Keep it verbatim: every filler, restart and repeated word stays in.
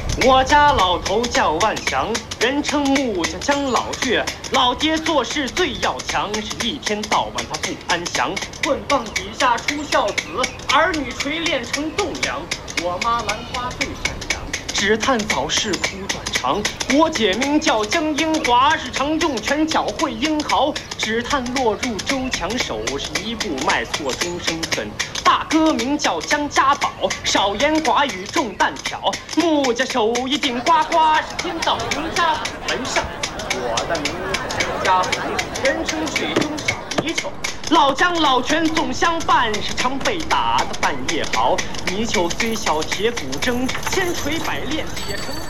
我家老头叫万祥，人称木匠姜老倔。老爹做事最要强，是一天到晚他不安详。棍棒底下出孝子，儿女锤炼成栋梁。我妈兰花最善良，只叹早逝苦短长。我姐名叫江英华，是常用拳脚会英豪。只叹落入周强手，是一步迈错终生恨。大哥名叫江家宝，少言寡语重担挑。木匠手艺顶呱呱，是天道名家门上。我的名字江家福，人称水中小泥鳅。老姜老拳总相伴，是常被打的半夜嚎。泥鳅虽小铁骨铮，千锤百炼铁成。